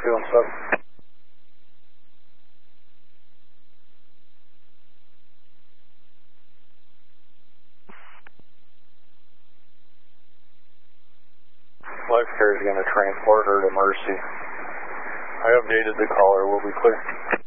217. Life care is going to transport her to Mercy. I updated the caller. We'll be clear.